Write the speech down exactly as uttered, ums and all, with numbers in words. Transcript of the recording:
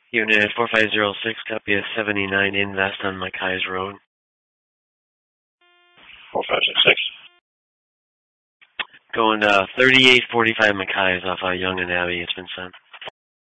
Unit four five zero six, copy of seventy-nine Invest on Mackay's Road. four five six six. Going to thirty-eight forty-five Mackay's off uh, Young and Abbey. It's been sent.